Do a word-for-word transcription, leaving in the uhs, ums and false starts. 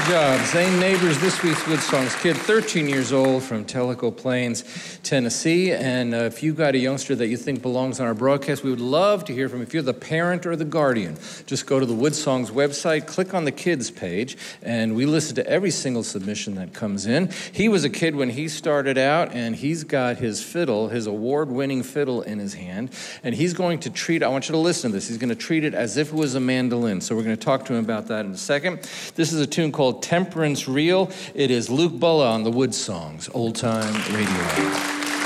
job. Zane Neighbors, this week's Wood Songs kid, thirteen years old from Tellico Plains, Tennessee. And uh, if you got a youngster that you think belongs on our broadcast, we would love to hear from you. If you're the parent or the guardian, just go to the Wood Songs website, click on the kids page, and we listen to every single submission that comes in. He was a kid when he started out, and he's got his fiddle, his award-winning fiddle in his hand, and he's going to treat, I want you to listen to this, he's going to treat it as if it was a mandolin. So we're going to talk to him about that in a second. This is a tune called Temperance Reel. It is Luke Bulla on the Wood Songs, Old Time Radio.